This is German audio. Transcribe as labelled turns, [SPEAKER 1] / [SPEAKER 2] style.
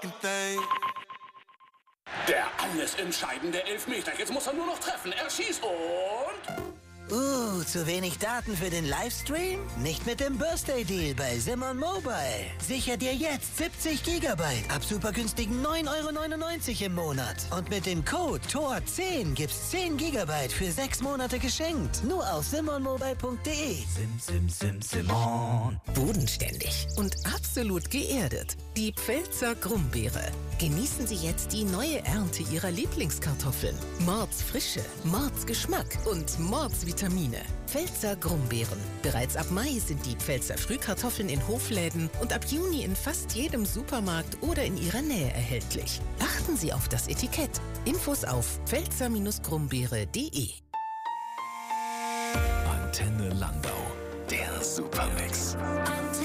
[SPEAKER 1] Der alles entscheidende Elfmeter. Jetzt muss er nur noch treffen. Er schießt und...
[SPEAKER 2] Zu wenig Daten für den Livestream? Nicht mit dem Birthday Deal bei Simon Mobile. Sicher dir jetzt 70 GB ab super günstigen 9,99 € im Monat. Und mit dem Code TOR10 gibt's 10 GB für 6 Monate geschenkt. Nur auf simonmobile.de.
[SPEAKER 3] Simon.
[SPEAKER 4] Bodenständig und absolut geerdet. Die Pfälzer Grumbeere. Genießen Sie jetzt die neue Ernte Ihrer Lieblingskartoffeln. Mordsfrische, Mordsgeschmack und Mordsvitamine. Pfälzer Grumbeeren. Bereits ab Mai sind die Pfälzer Frühkartoffeln in Hofläden und ab Juni in fast jedem Supermarkt oder in Ihrer Nähe erhältlich. Achten Sie auf das Etikett. Infos auf pfälzer-grumbeere.de.
[SPEAKER 3] Antenne Landau. Der Supermix.